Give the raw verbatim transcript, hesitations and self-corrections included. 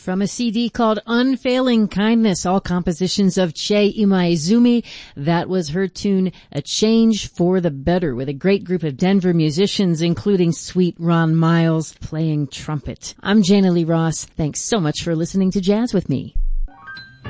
from a C D called Unfailing Kindness, all compositions of Chei Imaizumi. That was her tune, A Change for the Better, with a great group of Denver musicians, including Sweet Ron Miles playing trumpet. I'm Jana Lee Ross. Thanks so much for listening to Jazz with Me.